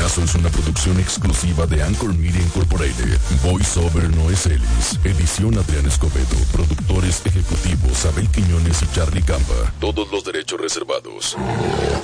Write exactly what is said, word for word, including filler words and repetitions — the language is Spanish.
Caso es una producción exclusiva de Anchor Media Incorporated. Voice Over Noé Celis. Edición Adrián Escobedo. Productores ejecutivos Abel Quiñones y Charlie Campa. Todos los derechos reservados.